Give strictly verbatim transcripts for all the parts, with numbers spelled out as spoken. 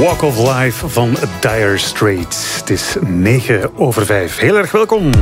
Walk of Life van Dire Straits. Het is negen over vijf. Heel erg welkom.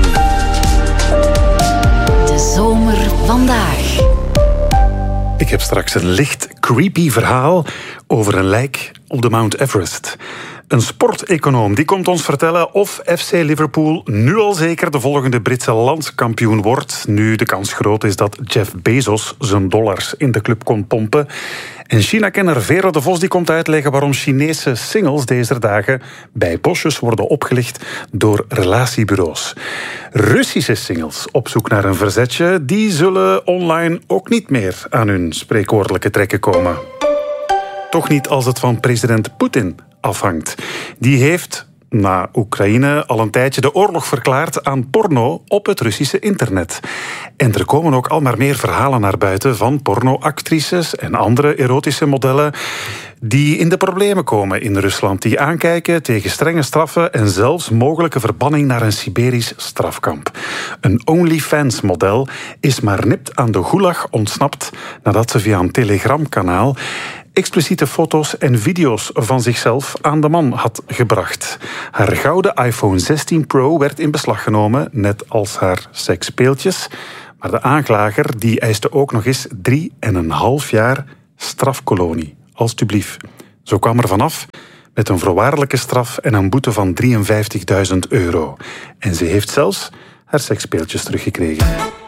De zomer vandaag. Ik heb straks een licht creepy verhaal over een lijk op de Mount Everest. Een sporteconoom die komt ons vertellen of F C Liverpool nu al zeker de volgende Britse landskampioen wordt. Nu de kans groot is dat Jeff Bezos zijn dollars in de club kon pompen. En China-kenner Vero de Vos die komt uitleggen waarom Chinese singles deze dagen bij bosjes worden opgelicht door relatiebureaus. Russische singles op zoek naar een verzetje, die zullen online ook niet meer aan hun spreekwoordelijke trekken komen. Toch niet als het van president Poetin afhangt. Die heeft na Oekraïne al een tijdje de oorlog verklaard aan porno op het Russische internet. En er komen ook al maar meer verhalen naar buiten van pornoactrices en andere erotische modellen die in de problemen komen in Rusland, die aankijken tegen strenge straffen en zelfs mogelijke verbanning naar een Siberisch strafkamp. Een OnlyFans-model is maar nipt aan de gulag ontsnapt nadat ze via een telegramkanaal expliciete foto's en video's van zichzelf aan de man had gebracht. Haar gouden iPhone zestien Pro werd in beslag genomen, net als haar seksspeeltjes. Maar de aanklager die eiste ook nog eens drie en een half jaar strafkolonie. Alsjeblieft. Zo kwam er vanaf met een voorwaardelijke straf en een boete van drieënvijftigduizend euro. En ze heeft zelfs haar seksspeeltjes teruggekregen.